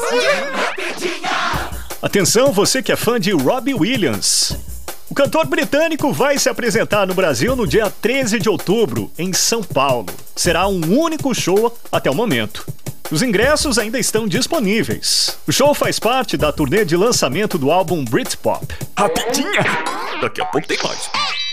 Atenção, você que é fã de Robbie Williams. O cantor britânico vai se apresentar no Brasil no dia 13 de outubro, em São Paulo. Será um único show até o momento. Os ingressos ainda estão disponíveis. O show faz parte da turnê de lançamento do álbum Britpop. Rapidinha! Daqui a pouco tem mais.